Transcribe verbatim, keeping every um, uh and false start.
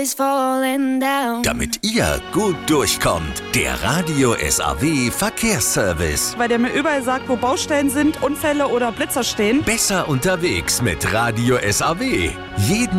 is falling down. Damit ihr gut durchkommt, der Radio S A W Verkehrsservice. Weil der mir überall sagt, wo Baustellen sind, Unfälle oder Blitzer stehen. Besser unterwegs mit Radio S A W. Jeden